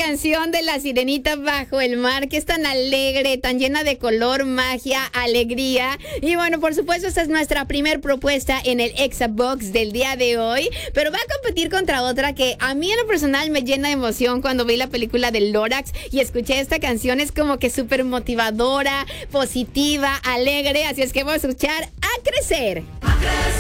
canción de La Sirenita Bajo el Mar, que es tan alegre, tan llena de color, magia, alegría. Y bueno, por supuesto, esta es nuestra primer propuesta en el Exabox del día de hoy, pero va a competir contra otra que a mí en lo personal me llena de emoción cuando vi la película de Lorax y escuché esta canción. Es como que súper motivadora, positiva, alegre, así es que vamos a escuchar A Crecer.